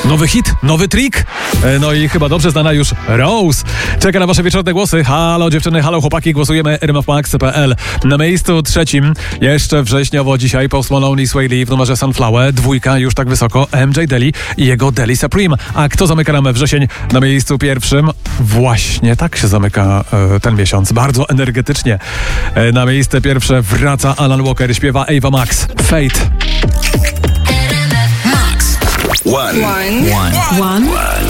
Nowy hit, nowy trik, no i chyba dobrze znana już Rose. Czeka na wasze wieczorne głosy. Halo dziewczyny, halo chłopaki, głosujemy rmfmax.pl. Na miejscu trzecim, jeszcze wrześniowo dzisiaj, Post Malone i Sway Lee w numerze Sunflower. Dwójka już tak wysoko, MJ Daly i jego Daily Supreme. A kto zamyka nam wrzesień na miejscu pierwszym? Właśnie tak się zamyka ten miesiąc, bardzo energetycznie. Na miejsce pierwsze wraca Alan Walker, śpiewa Ava Max, Fate. One.